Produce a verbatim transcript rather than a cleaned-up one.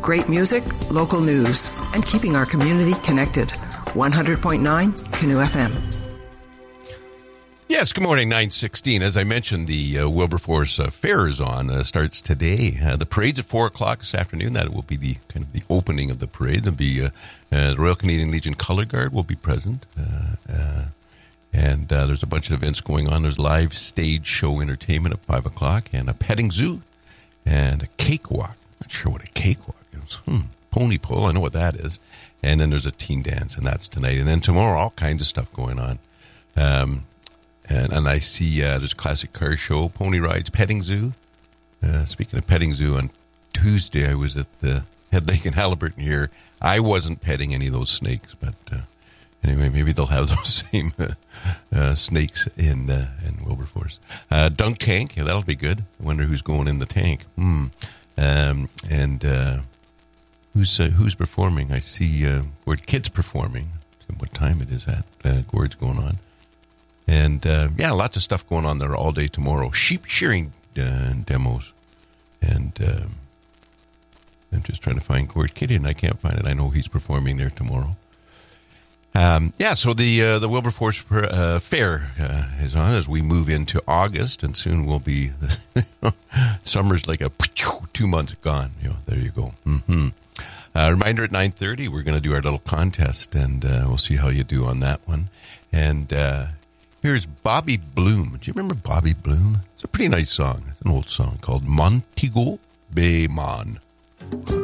Great music, local news, and keeping our community connected. one hundred point nine Canoe F M. Yes, good morning, nine sixteen. As I mentioned, the uh, Wilberforce uh, Fair is on, uh, starts today. Uh, the parade's at four o'clock this afternoon. That will be the kind of the opening of the parade. There'll be uh, uh, the Royal Canadian Legion Color Guard will be present. Uh, uh, and uh, there's a bunch of events going on. There's live stage show entertainment at five o'clock and a petting zoo and a cakewalk. Not sure what a cakewalk is. Hmm. Pony pull, I know what that is. And then there's a teen dance, and that's tonight. And then tomorrow, all kinds of stuff going on. Um, and, and I see uh, there's a classic car show, pony rides, petting zoo. Uh, speaking of petting zoo, on Tuesday I was at the Head Lake in Haliburton here. I wasn't petting any of those snakes, but uh, anyway, maybe they'll have those same uh, uh, snakes in uh, in Wilberforce. Uh, dunk tank, yeah, that'll be good. I wonder who's going in the tank. Hmm. Um, and uh, who's uh, who's performing? I see uh, Gord Kids performing. What time it is at? Uh, Gord's going on. And, uh, yeah, lots of stuff going on there all day tomorrow. Sheep shearing uh, demos. And um, I'm just trying to find Gord Kitty, and I can't find it. I know he's performing there tomorrow. Um, yeah, so the uh, the Wilberforce uh, Fair uh, is on as we move into August, and soon we'll be... summer's like a two months gone. You know, there you go. Mm-hmm. Uh, reminder at nine thirty, we're going to do our little contest, and uh, we'll see how you do on that one. And uh, here's Bobby Bloom. Do you remember Bobby Bloom? It's a pretty nice song. It's an old song called Montego Bay Man.